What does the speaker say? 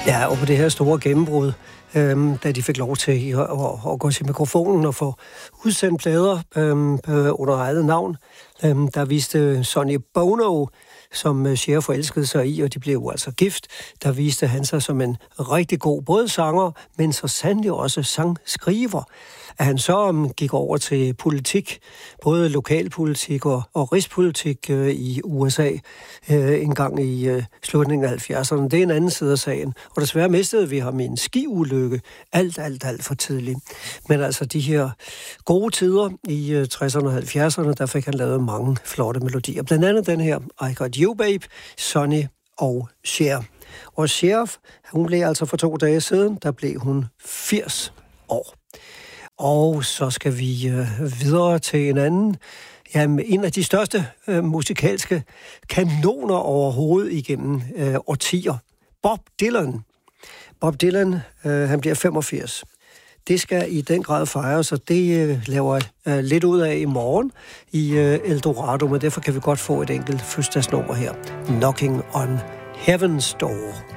Ja, og på det her store gennembrud, da de fik lov til at gå til mikrofonen og få udsendt plader under eget navn, der viste Sonny Bono, som Cher forelskede sig i, og de blev jo altså gift, der viste han sig som en rigtig god både sanger, men så sandelig også sangskriver. At han så gik over til politik, både lokalpolitik og rigspolitik i USA en gang i slutningen af 70'erne. Det er en anden side af sagen. Og desværre mistede vi ham i en skiulykke alt for tidligt. Men altså de her gode tider i 60'erne og 70'erne, der fik han lavet mange flotte melodier. Blandt andet den her, I Got You Babe, Sonny og Cher. Og Cher, hun blev altså for 2 dage siden, der blev hun 80 år. Og så skal vi videre til en anden, en af de største musikalske kanoner overhovedet igennem årtier. Bob Dylan. Bob Dylan, han bliver 85. Det skal i den grad fejres, og det laver lidt ud af i morgen i Eldorado, men derfor kan vi godt få et enkelt fødselsdagsnummer her. Knocking on Heaven's Door.